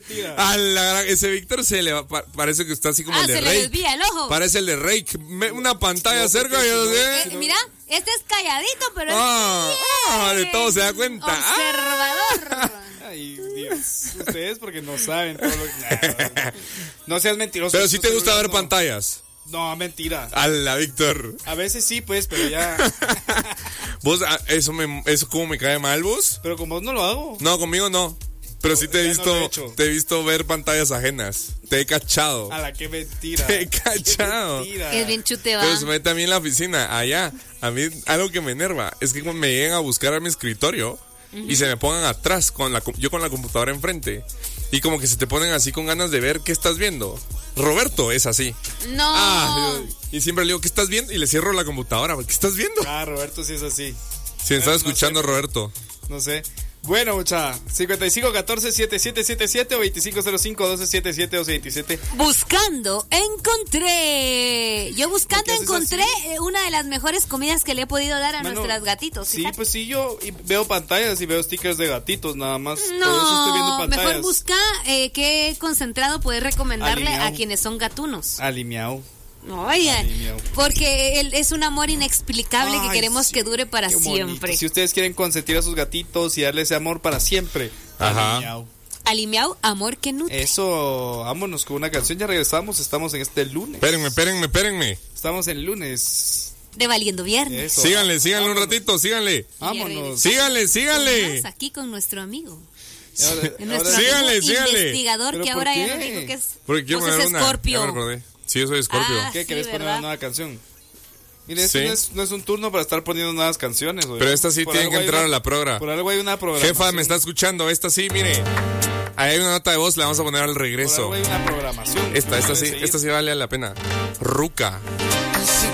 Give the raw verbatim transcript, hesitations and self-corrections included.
mentira. A la gran- ese Víctor se le va, pa- parece que está así como Ah, el de se le Rey. desvía el ojo. Parece el de Rey. que me- Una pantalla No, cerca porque y yo si no- sé. Eh, mira, este es calladito, pero Ah, es ah, de bien todo se da cuenta. observador. Ay, Dios. Ustedes porque no saben todo lo que... No, no seas mentiroso. Pero si te Tu gusta celular ver no. pantallas. No, mentira. A la Víctor. A veces sí, pues, pero ya... Vos, ah, eso me, eso como me cae mal, vos. Pero con vos no lo hago. No, conmigo no. Pero sí te he ya no visto, lo he hecho. te he visto ver pantallas ajenas. Te he cachado. A la que mentira. Te he cachado. Qué mentira. Es bien chute, va. Pero se mete a mí en la oficina, allá. A mí algo que me enerva es que cuando me lleguen a buscar a mi escritorio y se me pongan atrás, con la, com- yo con la computadora enfrente. Y como que se te ponen así con ganas de ver qué estás viendo. Roberto es así. No. Ah, yo- y siempre le digo, ¿qué estás viendo? Y le cierro la computadora. ¿Qué estás viendo? Ah, Roberto sí es así. Si me estás no escuchando, sé. Roberto. No sé. Bueno, mucha. cincuenta y cinco catorce setenta y siete setenta y siete o veinticinco cero cinco doce setenta y siete o veintisiete. Buscando, encontré. Yo buscando ¿Por qué haces encontré así? eh, una de las mejores comidas que le he podido dar a Mano, nuestros gatitos. Sí, fíjate. pues sí, yo y veo pantallas y veo stickers de gatitos nada más. Por eso estoy viendo No, pantallas. mejor busca eh, qué concentrado puedes recomendarle Alineado. a quienes son gatunos. Alineado. Oye, Alineado. porque él es un amor inexplicable que Ay, queremos sí, que dure para qué bonito. siempre. Si ustedes quieren consentir a sus gatitos y darle ese amor para siempre, Ajá. alineado. Alimiao, amor que nutre. Eso, vámonos con una canción. Ya regresamos. Estamos en este lunes. Espérenme, espérenme, espérenme. Estamos en lunes. De Valiendo Viernes. Eso. Síganle, síganle un Vámonos. ratito, síganle. Vámonos. Síganle, síganle. Estamos aquí con nuestro amigo. Ahora- Nuestro ahora- Síganle, amigo síganle. investigador ¿Pero que por ahora ya qué? nos dijo que es. Porque quiero vos sos poner una. Scorpio. Ya me acordé. Sí, yo soy Scorpio. Ah, ¿Qué sí, querés poner ¿verdad? una nueva canción? Mire, esto Sí. no, es, no es un turno para estar poniendo nuevas canciones. oiga. Pero esta sí Por tiene algo que hay entrar una- a la progra. Por algo hay una programación. Jefa, me está escuchando. Esta sí, mire. Ahí hay una nota de voz, la vamos a poner al Por regreso. algo hay una programación. Esta, esta sí, Puede seguir. esta sí vale la pena. Ruca.